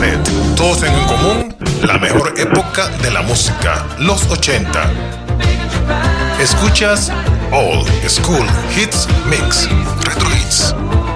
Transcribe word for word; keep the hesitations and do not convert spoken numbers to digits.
cassette. Todos tienen en común la mejor época de la música, los ochenta. Escuchas Old School Hits Mix, Retro Hits.